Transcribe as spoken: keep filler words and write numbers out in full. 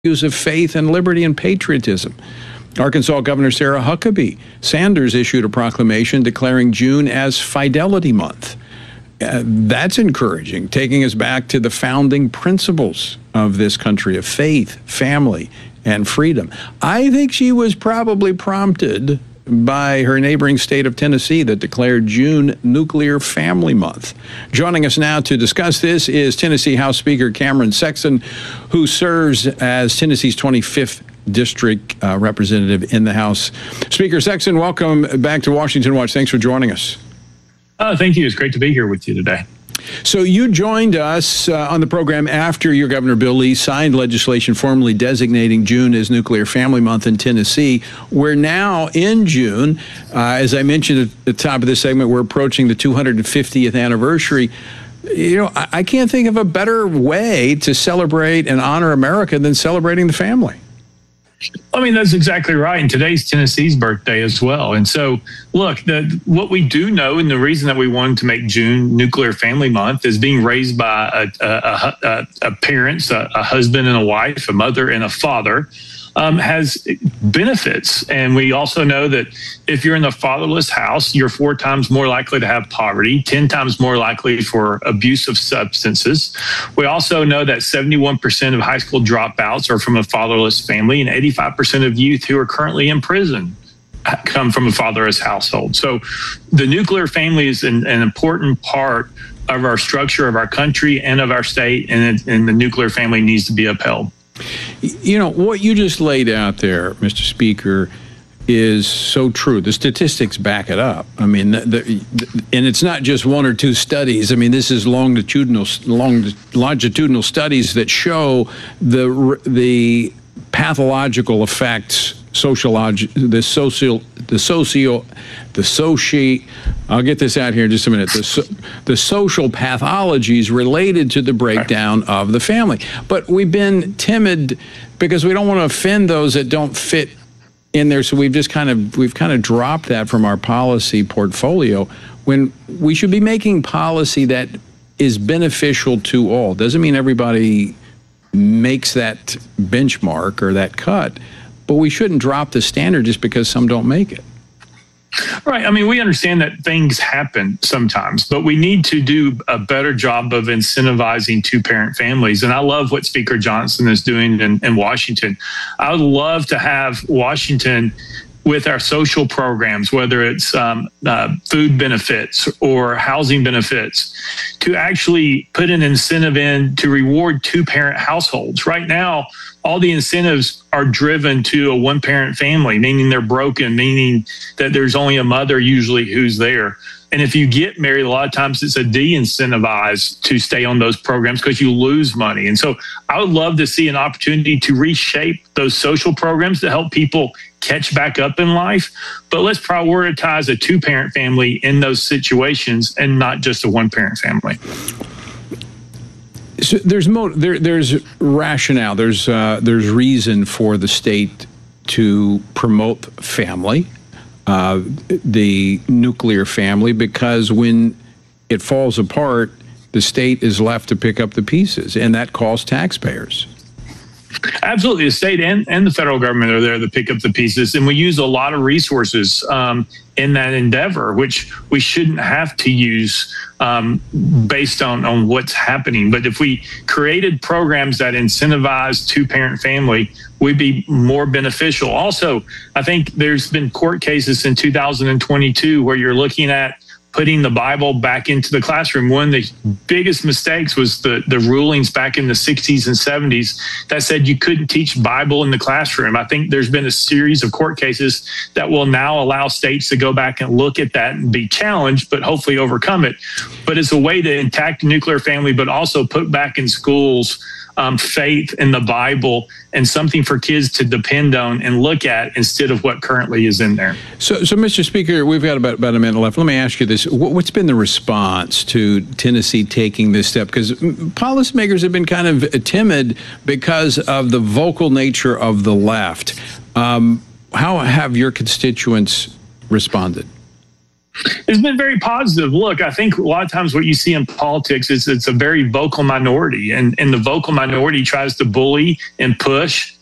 of faith and liberty and patriotism. Arkansas Governor Sarah Huckabee Sanders issued a proclamation declaring June as Fidelity Month. Uh, that's encouraging, taking us back to the founding principles of this country of faith, family, and freedom. I think she was probably prompted by her neighboring state of Tennessee that declared June Nuclear Family Month. Joining us now to discuss this is Tennessee House Speaker Cameron Sexton, who serves as Tennessee's twenty-fifth District uh, Representative in the House. Speaker Sexton, welcome back to Washington Watch. Thanks for joining us. Uh, thank you. It's great to be here with you today. So you joined us uh, on the program after your Governor Bill Lee signed legislation formally designating June as Nuclear Family Month in Tennessee. We're now in June. Uh, as I mentioned at the top of this segment, we're approaching the two hundred fiftieth anniversary. You know, I, I can't think of a better way to celebrate and honor America than celebrating the family. I mean, that's exactly right. And today's Tennessee's birthday as well. And so, look, the, what we do know, and the reason that we wanted to make June Nuclear Family Month is being raised by a, a, a, a parents, a, a husband and a wife, a mother and a father, um, has benefits. And we also know that if you're in the fatherless house, you're four times more likely to have poverty, ten times more likely for abuse of substances. We also know that seventy-one percent of high school dropouts are from a fatherless family, and eighty-five percent of youth who are currently in prison come from a fatherless household. So the nuclear family is an, an important part of our structure of our country and of our state, and, it, and the nuclear family needs to be upheld. You know, what you just laid out there, Mister Speaker, is so true. The statistics back it up. I mean, the, the, and it's not just one or two studies. I mean, this is longitudinal, long, longitudinal studies that show the the pathological effects, sociolog, the social, the socio, the soci. I'll get this out here in just a minute. The, so, the social pathologies related to the breakdown of the family. But we've been timid because we don't want to offend those that don't fit in there. So we've just kind of we've kind of dropped that from our policy portfolio when we should be making policy that is beneficial to all. Doesn't mean everybody makes that benchmark or that cut, but we shouldn't drop the standard just because some don't make it. Right. I mean, we understand that things happen sometimes, but we need to do a better job of incentivizing two-parent families. And I love what Speaker Johnson is doing in, in Washington. I would love to have Washington with our social programs, whether it's um, uh, food benefits or housing benefits, to actually put an incentive in to reward two-parent households. Right now, all the incentives are driven to a one-parent family, meaning they're broken, meaning that there's only a mother usually who's there. And if you get married, a lot of times it's a de-incentivized to stay on those programs because you lose money. And so I would love to see an opportunity to reshape those social programs to help people catch back up in life. But let's prioritize a two-parent family in those situations and not just a one-parent family. So there's mo there, there's rationale, there's uh, there's reason for the state to promote family, uh, the nuclear family, because when it falls apart, the state is left to pick up the pieces, and that costs taxpayers. Absolutely. The state and, and the federal government are there to pick up the pieces. And we use a lot of resources um, in that endeavor, which we shouldn't have to use um, based on, on what's happening. But if we created programs that incentivize two-parent family, we'd be more beneficial. Also, I think there's been court cases in two thousand twenty-two where you're looking at putting the Bible back into the classroom. One of the biggest mistakes was the, the rulings back in the sixties and seventies that said you couldn't teach Bible in the classroom. I think there's been a series of court cases that will now allow states to go back and look at that and be challenged, but hopefully overcome it. But it's a way to intact the nuclear family, but also put back in schools Um, faith in the Bible and something for kids to depend on and look at instead of what currently is in there. So, so Mister Speaker, we've got about, about a minute left. Let me ask you this. What's been the response to Tennessee taking this step? Because policymakers have been kind of timid because of the vocal nature of the left. Um, how have your constituents responded? It's been very positive. Look, I think a lot of times what you see in politics is it's a very vocal minority, and, and the vocal minority tries to bully and push